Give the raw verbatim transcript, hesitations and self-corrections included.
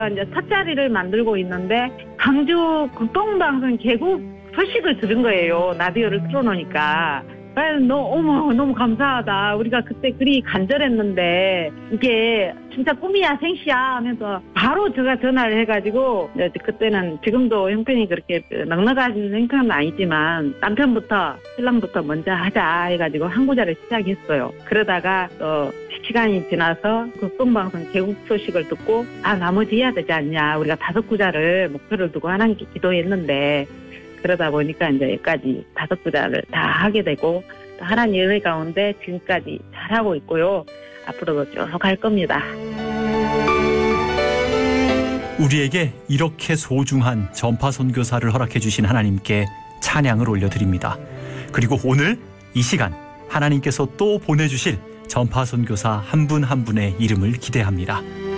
이제 찻자리를 만들고 있는데 광주 국동방송 개국 소식을 들은 거예요. 라디오를 틀어놓으니까. 너, 어머, 너무 감사하다. 우리가 그때 그리 간절했는데, 이게 진짜 꿈이야, 생시야 하면서 바로 제가 전화를 해가지고, 그때는 지금도 형편이 그렇게 넉넉하신 형편은 아니지만, 남편부터, 신랑부터 먼저 하자 해가지고 항구자를 시작했어요. 그러다가 또 시간이 지나서 국동방송 개국 소식을 듣고, 아, 나머지 해야 되지 않냐. 우리가 다섯 구자를 목표를 두고 하나님께 기도했는데, 그러다 보니까 이제 여기까지 다섯 구자를 다 하게 되고 하나님 은혜 가운데 지금까지 잘하고 있고요. 앞으로도 쭉 할 겁니다. 우리에게 이렇게 소중한 전파 선교사를 허락해 주신 하나님께 찬양을 올려드립니다. 그리고 오늘 이 시간 하나님께서 또 보내주실 전파 선교사 한 분 한 분의 이름을 기대합니다.